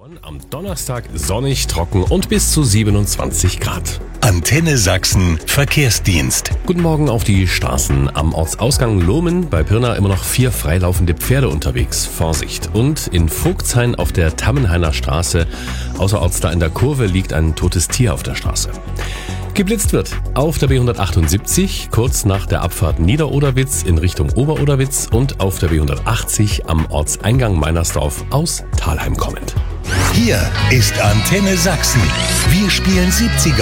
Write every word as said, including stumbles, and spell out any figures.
Am Donnerstag sonnig, trocken und bis zu siebenundzwanzig Grad. Antenne Sachsen Verkehrsdienst. Guten Morgen auf die Straßen. Am Ortsausgang Lohmen bei Pirna immer noch vier freilaufende Pferde unterwegs. Vorsicht. Und in Vogtshain auf der Tammenhainer Straße, außerorts da in der Kurve, liegt ein totes Tier auf der Straße. Geblitzt wird auf der B hundertachtundsiebzig, kurz nach der Abfahrt Niederoderwitz in Richtung Oberoderwitz und auf der B hundertachtzig am Ortseingang Meinersdorf aus Thalheim kommend. Hier ist Antenne Sachsen. Wir spielen siebziger.